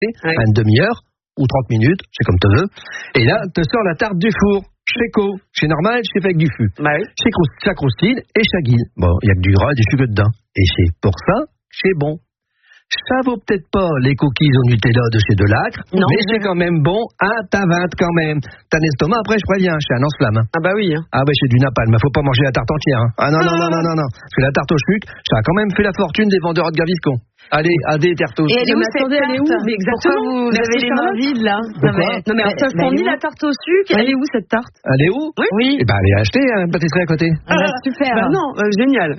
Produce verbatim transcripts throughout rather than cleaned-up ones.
ouais. à une demi-heure ou trente minutes, c'est comme tu veux. Et là, te sors la tarte du four. Chez Co, chez Normal, chez fait avec du fût. Bah oui. Chez Sacrostine et chez Guil. Bon, il y a que du gras et du sucre dedans. Et c'est pour ça, c'est bon. Ça vaut peut-être pas les cookies au Nutella de chez Delacre, non, mais c'est quand même bon à ta vinte quand même. T'as un estomac, après je préviens, c'est un lance-flamme. Hein. Ah bah oui. Hein. Ah bah c'est du napalm, il faut pas manger la tarte entière. Hein. Ah non, non, non, non, non, non. Parce que la tarte au sucre, ça a quand même fait la fortune des vendeurs de Gaviscon. Allez, adé, Tertos. Et elle est où, attendez, elle est où? Mais exactement. Pourquoi vous Merci avez les mains Charlotte. vides là? Non mais, non mais ça bah, fournit la tarte au sucre. Elle est où cette tarte? Elle est où? Oui. Oui. Eh ben allez acheter une pâtisserie à côté. Ah, bah, super. Bah non, euh, génial.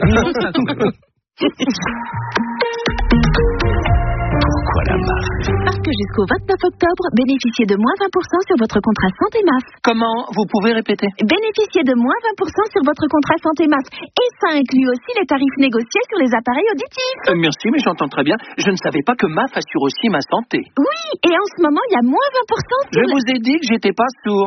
Pourquoi la M A F? Parce que jusqu'au vingt-neuf octobre, bénéficiez de moins vingt pour cent sur votre contrat santé M A F. Comment? Vous pouvez répéter? Bénéficiez de moins vingt pour cent sur votre contrat santé M A F. Et ça inclut aussi les tarifs négociés sur les appareils auditifs. Euh, merci, mais j'entends très bien. Je ne savais pas que M A F assure aussi ma santé. Oui, et en ce moment, il y a moins vingt pour cent sur Je le... vous ai dit que j'étais pas sourd.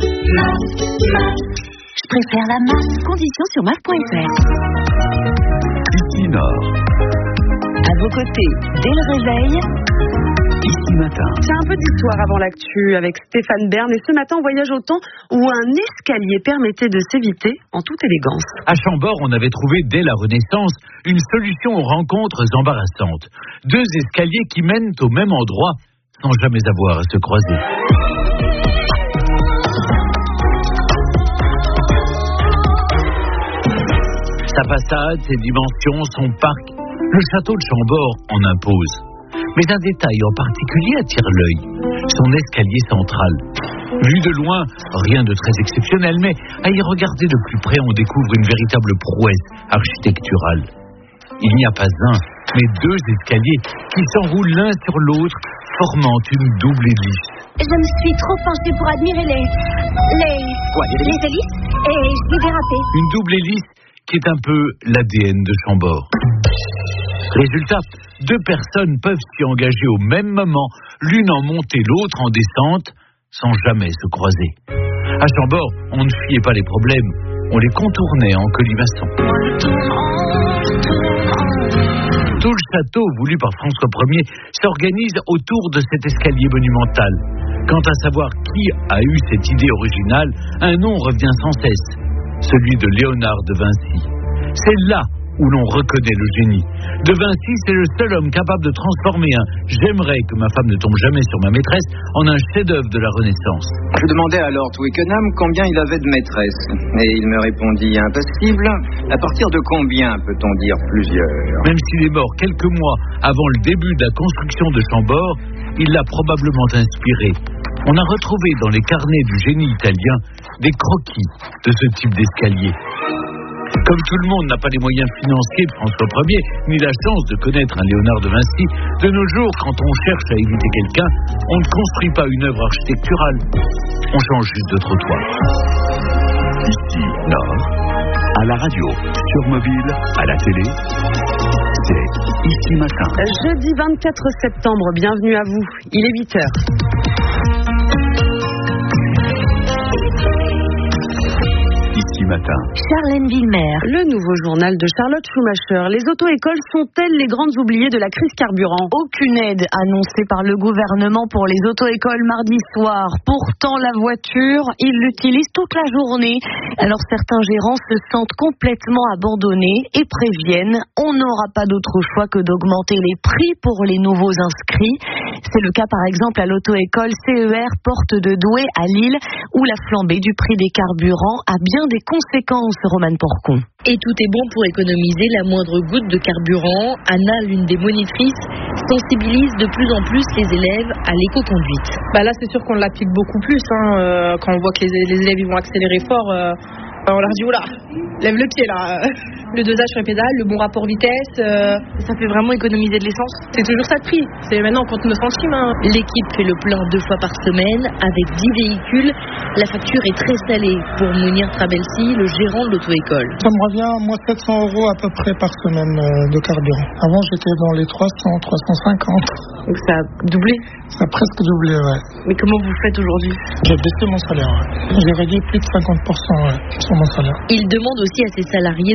Je préfère la M A F. Conditions sur M A F point F R. Ici Nord. À vos côtés, dès le réveil... Ici Matin. C'est un peu d'histoire avant l'actu avec Stéphane Bern. Et ce matin, on voyage au temps où un escalier permettait de s'éviter en toute élégance. À Chambord, on avait trouvé dès la Renaissance une solution aux rencontres embarrassantes. Deux escaliers qui mènent au même endroit sans jamais avoir à se croiser. Sa façade, ses dimensions, son parc, le château de Chambord en impose. Mais un détail en particulier attire l'œil, son escalier central. Vu de loin, rien de très exceptionnel, mais à y regarder de plus près, on découvre une véritable prouesse architecturale. Il n'y a pas un, mais deux escaliers qui s'enroulent l'un sur l'autre, formant une double hélice. Je me suis trop penchée pour admirer les... les... Quoi, les les hélices et j'ai dérapé. Une double hélice qui est un peu l'A D N de Chambord. Résultat, deux personnes peuvent s'y engager au même moment, l'une en montée, l'autre en descente, sans jamais se croiser. À Chambord, on ne fuyait pas les problèmes, on les contournait en colimaçon. Tout le château, voulu par François Ier, s'organise autour de cet escalier monumental. Quant à savoir qui a eu cette idée originale, un nom revient sans cesse, celui de Léonard de Vinci. C'est là où l'on reconnaît le génie. De Vinci, c'est le seul homme capable de transformer un « j'aimerais que ma femme ne tombe jamais sur ma maîtresse » en un chef-d'œuvre de la Renaissance. Je demandais à Lord Twickenham combien il avait de maîtresses. Et il me répondit impassible. À partir de combien peut-on dire plusieurs? Même s'il est mort quelques mois avant le début de la construction de Chambord, il l'a probablement inspiré. On a retrouvé dans les carnets du génie italien des croquis de ce type d'escalier. Comme tout le monde n'a pas les moyens financiers de François Ier, ni la chance de connaître un Léonard de Vinci, de nos jours, quand on cherche à éviter quelqu'un, on ne construit pas une œuvre architecturale. On change juste de trottoir. Ici Nord. À la radio, sur mobile, à la télé. C'est Ici Matin. Jeudi vingt-quatre septembre, bienvenue à vous. Il est huit heures. Ici Matin. Charlène Villemer. Le nouveau journal de Charlotte Schumacher. Les auto-écoles sont-elles les grandes oubliées de la crise carburant? Aucune aide annoncée par le gouvernement pour les auto-écoles mardi soir. Pourtant, la voiture, ils l'utilisent toute la journée. Alors certains gérants se sentent complètement abandonnés et préviennent, on n'aura pas d'autre choix que d'augmenter les prix pour les nouveaux inscrits. C'est le cas par exemple à l'auto-école C E R Porte de Douai à Lille, où la flambée du prix des carburants a bien des conséquences, Romane Porcon. Et tout est bon pour économiser la moindre goutte de carburant. Anna, l'une des monitrices, sensibilise de plus en plus les élèves à l'éco-conduite. Bah là, c'est sûr qu'on l'applique beaucoup plus. Hein, euh, quand on voit que les, les élèves ils vont accélérer fort, euh, on leur dit oula, lève le pied là. Le dosage sur les pédales, le bon rapport vitesse. Euh, ça fait vraiment économiser de l'essence. C'est toujours ça le prix. C'est maintenant on compte nos centimes. Hein. L'équipe fait le plein deux fois par semaine avec dix véhicules. La facture est très salée pour Mounir Trabelsi, le gérant de l'auto-école. Ça me revient, moi, sept cents euros à peu près par semaine de carburant. Avant, j'étais dans les trois cents, trois cent cinquante. Donc ça a doublé? Ça a presque doublé, ouais. Mais comment vous faites aujourd'hui? J'ai baissé mon salaire, ouais. J'ai réduit plus de cinquante pour cent ouais, sur mon salaire. Il demande aussi à ses salariés de limiter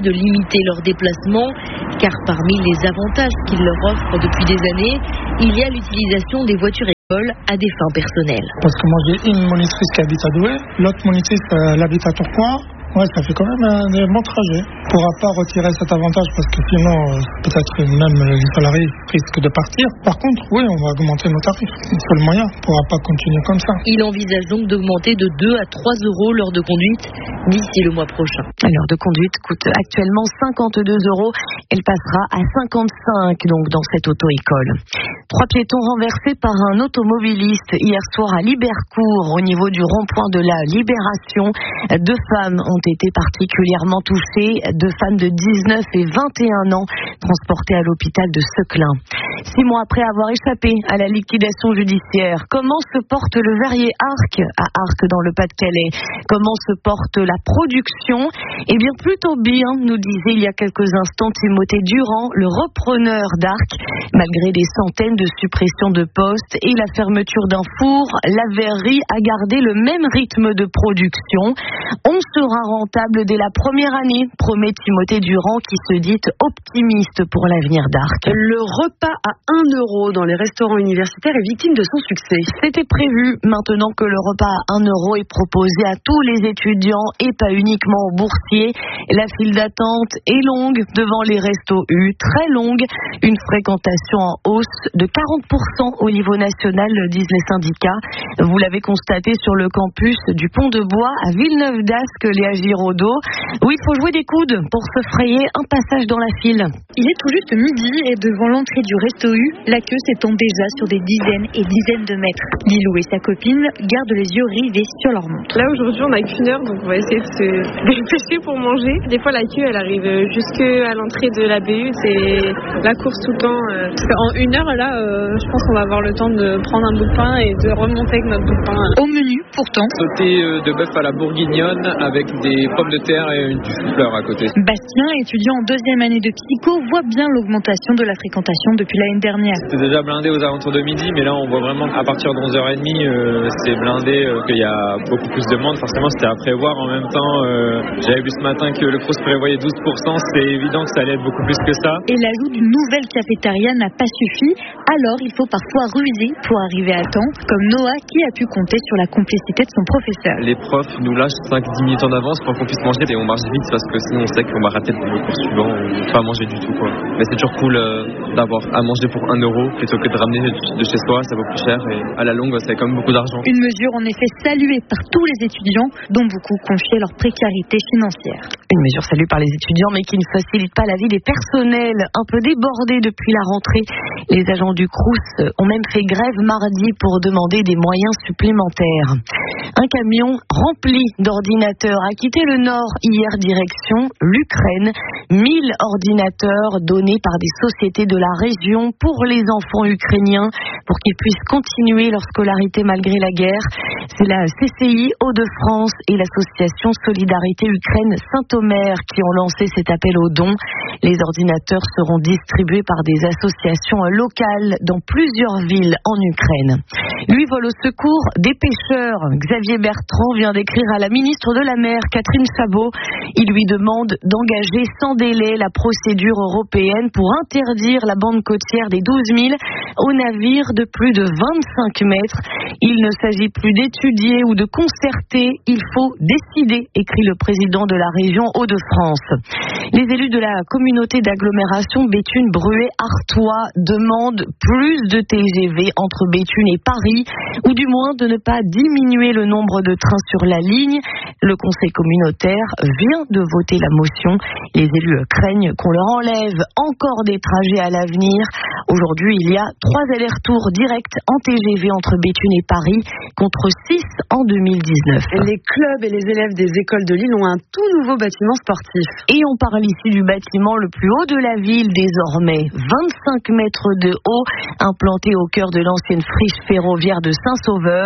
limiter leurs déplacements, car parmi les avantages qu'ils leur offrent depuis des années, il y a l'utilisation des voitures écoles à des fins personnelles. Parce que moi j'ai une monitrice qui habite à Douai, l'autre monitrice elle habite à Tourcoing. Ouais, ça fait quand même un, un bon trajet. On ne pourra pas retirer cet avantage parce que sinon, euh, peut-être même les salariés risquent de partir. Par contre, oui, on va augmenter nos tarifs. C'est le seul moyen. On ne pourra pas continuer comme ça. Il envisage donc d'augmenter de deux à trois euros l'heure de conduite d'ici le mois prochain. L'heure de conduite coûte actuellement cinquante-deux euros. Elle passera à cinquante-cinq donc dans cette auto-école. Trois piétons renversés par un automobiliste hier soir à Libercourt au niveau du rond-point de la Libération. Deux femmes ont été particulièrement touchées, deux femmes de dix-neuf et vingt et un ans transportées à l'hôpital de Seclin. Six mois après avoir échappé à la liquidation judiciaire, comment se porte le verrier Arc à Arc dans le Pas-de-Calais? Comment se porte la production? Eh bien plutôt bien, nous disait il y a quelques instants Timothée Durand, le repreneur d'Arc. Malgré des centaines de suppressions de postes et la fermeture d'un four, la verrerie a gardé le même rythme de production. On sera rentable dès la première année, promet Timothée Durand qui se dit optimiste pour l'avenir d'Arc. Le repas à un euro dans les restaurants universitaires est victime de son succès. C'était prévu, maintenant que le repas à un euro est proposé à tous les étudiants et pas uniquement aux boursiers. La file d'attente est longue devant les restos U, très longue. Une fréquentation en hausse de quarante pour cent au niveau national, disent les syndicats. Vous l'avez constaté sur le campus du Pont de Bois à Villeneuve-d'Ascq, Léa Giraudot, où il faut jouer des coudes pour se frayer un passage dans la file. Il est tout juste midi et devant l'entrée du Resto U, la queue s'étend déjà sur des dizaines et dizaines de mètres. Lilou et sa copine gardent les yeux rivés sur leur montre. Là aujourd'hui on n'a qu'une heure donc on va essayer de se dépêcher pour manger. Des fois la queue elle arrive jusqu'à l'entrée de la B U, c'est la course tout le temps. Parce qu'en une heure là, euh, je pense qu'on va avoir le temps de prendre un bout de pain et de remonter avec notre bout de pain. Au menu pourtant, sauté de bœuf à la bourguignonne avec des pommes de terre et du chou-fleur à côté. Bastien, étudiant en deuxième année de psycho, voit bien l'augmentation de la fréquentation depuis l'année dernière. C'était déjà blindé aux alentours de midi, mais là on voit vraiment qu'à partir de onze heures trente, euh, c'est blindé, euh, qu'il y a beaucoup plus de monde. Forcément c'était à prévoir. En même temps, euh, j'avais vu ce matin que le Crous prévoyait douze pour cent, c'est évident que ça allait être beaucoup plus que ça. Et l'ajout d'une nouvelle cafétéria n'a pas suffi, alors il faut parfois ruser pour arriver à temps, comme Noah qui a pu compter sur la complicité de son professeur. Les profs nous lâchent cinq à dix minutes en avance pour qu'on puisse manger et on marche vite parce que sinon on sait qu'on va rater le cours suivant ou pas manger du tout, quoi. Mais c'est toujours cool euh, d'avoir à manger pour un euro plutôt que de ramener de chez soi, ça vaut plus cher et à la longue c'est quand même beaucoup d'argent. Une mesure en effet saluée par tous les étudiants dont beaucoup confiaient leur précarité financière. Une mesure saluée par les étudiants mais qui ne facilite pas la vie des personnels un peu débordés depuis la rentrée. Les agents du Crous ont même fait grève mardi pour demander des moyens supplémentaires. Un camion rempli d'ordinateurs a quitté le Nord hier direction l'Ukraine. mille ordinateurs donnés par des sociétés de la région pour les enfants ukrainiens pour qu'ils puissent continuer leur scolarité malgré la guerre. C'est la C C I Hauts-de-France et l'association Solidarité Ukraine Saint-Omer qui ont lancé cet appel aux dons. Les ordinateurs seront distribués par des associations locales dans plusieurs villes en Ukraine. Lui vole au secours des pêcheurs. Xavier Bertrand vient d'écrire à la ministre de la Mer, Catherine Chabot. Il lui demande d'engager sans délai la procédure européenne pour interdire la bande côtière des douze mille aux navires de plus de vingt-cinq mètres. Il ne s'agit plus d'étudier ou de concerter, il faut décider, écrit le président de la région Hauts-de-France. Les élus de la communauté d'agglomération Béthune-Bruay-Artois demandent plus de T G V entre Béthune et Paris, ou du moins de ne pas diminuer le nombre de trains sur la ligne. Le conseil communautaire vient de voter la motion. Les élus craignent qu'on leur enlève encore des trajets à l'avenir. Aujourd'hui, il y a trois allers-retours directs en T G V entre Béthune et Paris, contre six en deux mille dix-neuf. Les clubs et les élèves des écoles de Lille ont un tout nouveau bâtiment sportif. Et on parle ici du bâtiment le plus haut de la ville désormais, vingt-cinq mètres de haut, implanté au cœur de l'ancienne friche ferroviaire de Saint-Sauveur.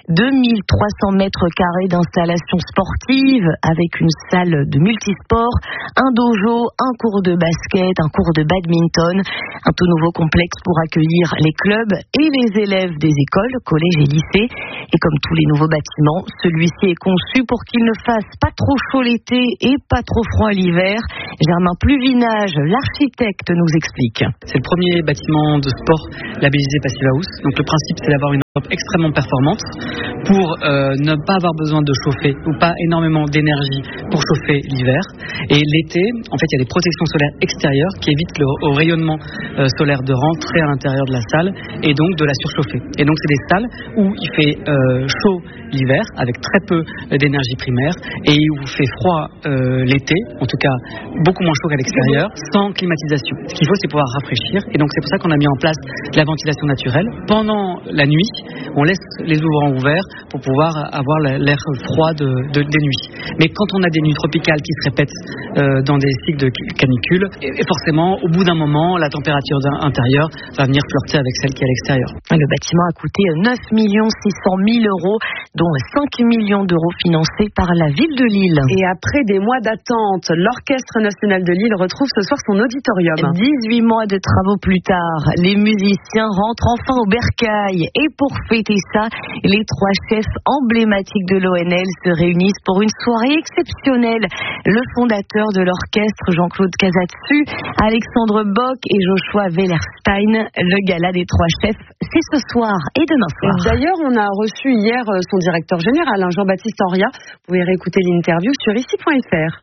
deux mille trois cents mètres carrés d'installations sportives avec une salle de multisport, un dojo, un cours de basket, un cours de badminton, un tout nouveau complexe pour accueillir les clubs et les élèves des écoles, collèges et lycées. Et comme tous les nouveaux bâtiments, celui-ci est conçu pour qu'il ne fasse pas trop chaud l'été et pas trop froid l'hiver. Germain Pluvinage, l'architecte, nous explique. C'est le premier bâtiment de sport labellisé Passive House. Donc le principe, c'est d'avoir une Europe extrêmement performante pour euh, ne pas avoir besoin de chauffer ou pas énormément d'énergie pour chauffer l'hiver. Et l'été, en fait, il y a des protections solaires extérieures qui évitent le au rayonnement euh, solaire de rentrer à l'intérieur de la salle et donc de la surchauffer. Et donc, c'est des salles où il fait euh, chaud l'hiver avec très peu d'énergie primaire et où il fait froid euh, l'été, en tout cas beaucoup moins chaud qu'à l'extérieur, sans climatisation. Ce qu'il faut, c'est pouvoir rafraîchir. Et donc, c'est pour ça qu'on a mis en place de la ventilation naturelle. Pendant la nuit, on laisse les ouvrants ouverts pour pouvoir avoir l'air froid de, de, des nuits. Mais quand on a des nuits tropicales qui se répètent euh, dans des cycles de canicule, et, et forcément, au bout d'un moment, la température intérieure va venir flirter avec celle qui est à l'extérieur. Le bâtiment a coûté neuf millions six cent mille euros, dont cinq millions d'euros financés par la ville de Lille. Et après des mois d'attente, l'Orchestre national de Lille retrouve ce soir son auditorium. dix-huit mois de travaux plus tard, les musiciens rentrent enfin au bercail. Et pour fêter ça, les trois chefs emblématiques de l'O N L se réunissent pour une soirée exceptionnelle. Le fondateur de l'orchestre, Jean-Claude Casatsu, Alexandre Bock et Joshua Wellerstein. Le gala des trois chefs, c'est ce soir et demain soir. D'ailleurs, on a reçu hier son directeur général, Jean-Baptiste Henriat. Vous pouvez réécouter l'interview sur ici point f r.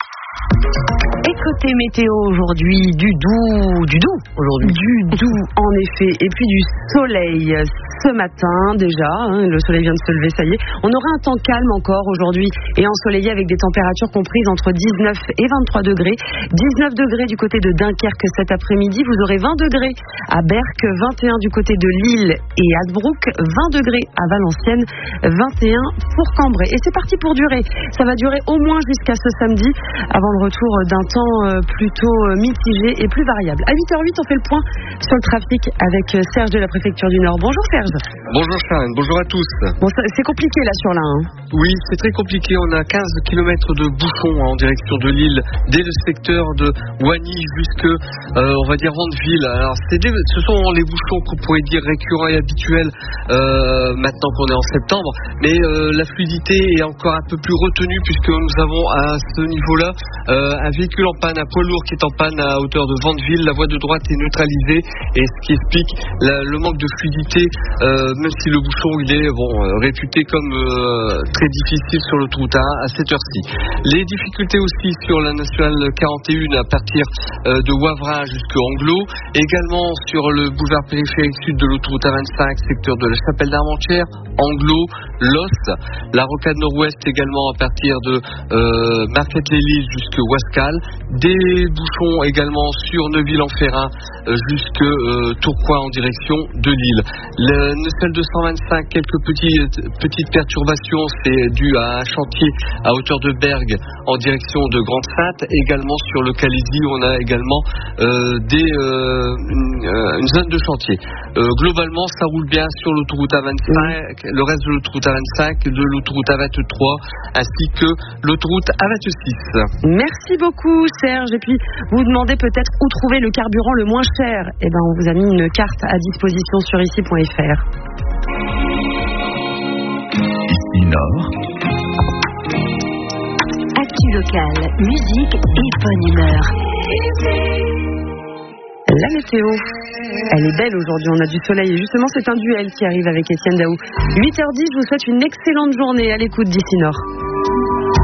Et côté météo aujourd'hui, du doux, du doux aujourd'hui. Du doux, en effet. Et puis du soleil ce matin déjà. Hein, le soleil vient de se lever, ça y est. On aura un temps calme encore aujourd'hui et ensoleillé avec des températures comprises entre dix-neuf et vingt-trois degrés. dix-neuf degrés du côté de Dunkerque cet après-midi. Vous aurez vingt degrés à Berck, vingt et un du côté de Lille et Hasbrook, vingt degrés à Valenciennes, vingt et un pour Cambrai. Et c'est parti pour durer. Ça va durer au moins jusqu'à ce samedi, avant le retour d'un temps plutôt mitigé et plus variable. À huit heures huit, on fait le point sur le trafic avec Serge de la préfecture du Nord. Bonjour Serge. Bonjour Charles, bonjour à tous. Bon, c'est compliqué là sur l'Ain. Hein. Oui, c'est très compliqué. On a quinze kilomètres de bouchons hein, en direction de Lille, dès le secteur de Wany jusque, euh, on va dire, Vandeville. Alors, c'est des, ce sont les bouchons qu'on pourrait dire récurrents et habituels euh, maintenant qu'on est en septembre, mais euh, la fluidité est encore un peu plus retenue puisque nous avons à ce niveau-là euh, un véhicule en panne, un poids lourd qui est en panne à hauteur de Vandeville. La voie de droite est neutralisée et ce qui explique la, le manque de fluidité, euh, même si le bouchon il est bon euh, réputé comme euh, très difficile sur l'autoroute A un à cette heure-ci. Les difficultés aussi sur la nationale quarante et un à partir euh, de Wavrin jusqu'à Anglo, également sur le boulevard périphérique sud de l'autoroute A vingt-cinq, secteur de la Chapelle d'Armentières, Anglo, Los, la rocade nord-ouest également à partir de euh, Marquette-les-Lilles jusqu'à Wascal, des bouchons également sur Neuville-en-Ferrin euh, jusqu'à euh, Tourcoing en direction de Lille. Le national deux cent vingt-cinq, quelques petites, petites perturbations, c'est dû à un chantier à hauteur de Bergue en direction de Grande-Sainte. Également sur le Calaisie, on a également euh, des, euh, une, euh, une zone de chantier. Euh, globalement, ça roule bien sur l'autoroute A vingt-cinq, le reste de l'autoroute A vingt-cinq, de l'autoroute A vingt-trois, ainsi que l'autoroute A vingt-six. Merci beaucoup Serge. Et puis, vous demandez peut-être où trouver le carburant le moins cher. Eh ben, on vous a mis une carte à disposition sur ici point f r. Ici Nord. Actu locale, musique et bonne humeur. La météo, elle est belle aujourd'hui, on a du soleil et justement c'est un duel qui arrive avec Étienne Daou. huit heures dix, je vous souhaite une excellente journée à l'écoute d'Ici Nord.